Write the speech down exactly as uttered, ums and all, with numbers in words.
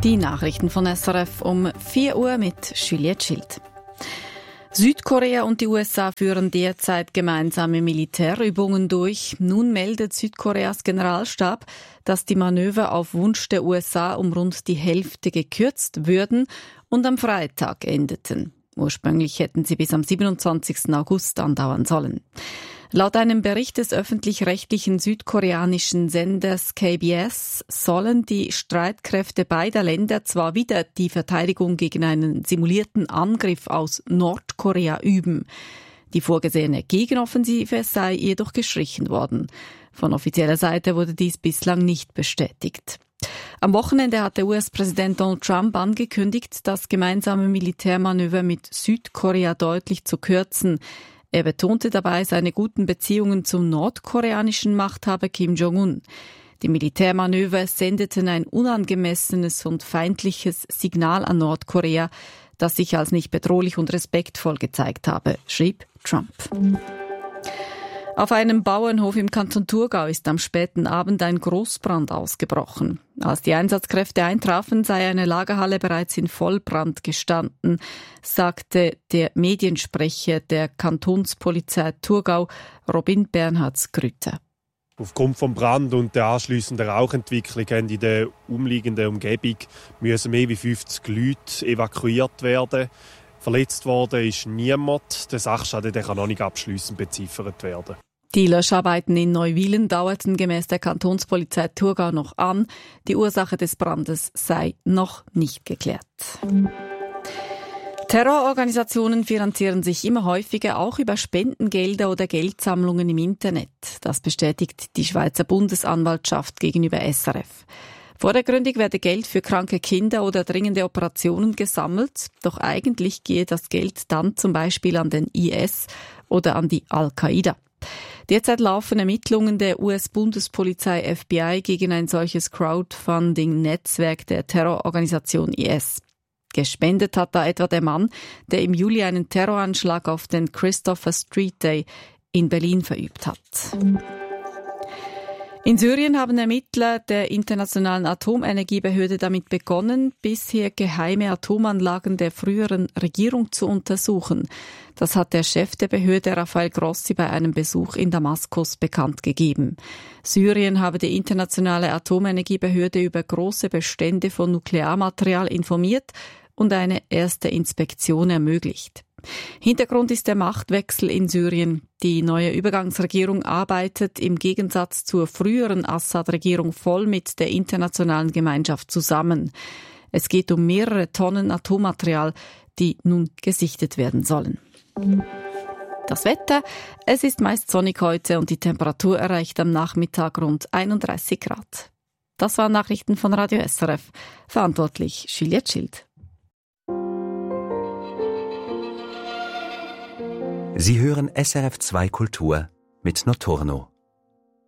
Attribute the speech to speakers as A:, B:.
A: Die Nachrichten von S R F um vier Uhr mit Juliette Schild. Südkorea und die U S A führen derzeit gemeinsame Militärübungen durch. Nun meldet Südkoreas Generalstab, dass die Manöver auf Wunsch der U S A um rund die Hälfte gekürzt würden und am Freitag endeten. Ursprünglich hätten sie bis am siebenundzwanzigsten August andauern sollen. Laut einem Bericht des öffentlich-rechtlichen südkoreanischen Senders K B S sollen die Streitkräfte beider Länder zwar wieder die Verteidigung gegen einen simulierten Angriff aus Nordkorea üben. Die vorgesehene Gegenoffensive sei jedoch gestrichen worden. Von offizieller Seite wurde dies bislang nicht bestätigt. Am Wochenende hat der U S-Präsident Donald Trump angekündigt, das gemeinsame Militärmanöver mit Südkorea deutlich zu kürzen. Er betonte dabei seine guten Beziehungen zum nordkoreanischen Machthaber Kim Jong-un. Die Militärmanöver sendeten ein unangemessenes und feindliches Signal an Nordkorea, das sich als nicht bedrohlich und respektvoll gezeigt habe, schrieb Trump. Auf einem Bauernhof im Kanton Thurgau ist am späten Abend ein Großbrand ausgebrochen. Als die Einsatzkräfte eintrafen, sei eine Lagerhalle bereits in Vollbrand gestanden, sagte der Mediensprecher der Kantonspolizei Thurgau, Robin Bernhardsgrüter.
B: Aufgrund vom Brand und der anschliessenden Rauchentwicklung in der umliegenden Umgebung müssen mehr als fünfzig Leute evakuiert werden. Verletzt worden ist niemand. Der Sachschaden der kann noch nicht abschliessend beziffert werden.
A: Die Löscharbeiten in Neuwilen dauerten gemäss der Kantonspolizei Thurgau noch an. Die Ursache des Brandes sei noch nicht geklärt. Terrororganisationen finanzieren sich immer häufiger auch über Spendengelder oder Geldsammlungen im Internet. Das bestätigt die Schweizer Bundesanwaltschaft gegenüber S R F. Vor der Gründung werde Geld für kranke Kinder oder dringende Operationen gesammelt, doch eigentlich gehe das Geld dann zum Beispiel an den I S oder an die Al-Qaida. Derzeit laufen Ermittlungen der U S-Bundespolizei F B I gegen ein solches Crowdfunding-Netzwerk der Terrororganisation I S. Gespendet hat da etwa der Mann, der im Juli einen Terroranschlag auf den Christopher Street Day in Berlin verübt hat. In Syrien haben Ermittler der Internationalen Atomenergiebehörde damit begonnen, bisher geheime Atomanlagen der früheren Regierung zu untersuchen. Das hat der Chef der Behörde Rafael Grossi bei einem Besuch in Damaskus bekannt gegeben. Syrien habe die Internationale Atomenergiebehörde über große Bestände von Nuklearmaterial informiert und eine erste Inspektion ermöglicht. Hintergrund ist der Machtwechsel in Syrien. Die neue Übergangsregierung arbeitet im Gegensatz zur früheren Assad-Regierung voll mit der internationalen Gemeinschaft zusammen. Es geht um mehrere Tonnen Atommaterial, die nun gesichtet werden sollen. Das Wetter, es ist meist sonnig heute und die Temperatur erreicht am Nachmittag rund einunddreißig Grad. Das waren Nachrichten von Radio S R F. Verantwortlich Juliette Schild.
C: Sie hören S R F zwei Kultur mit Notorno.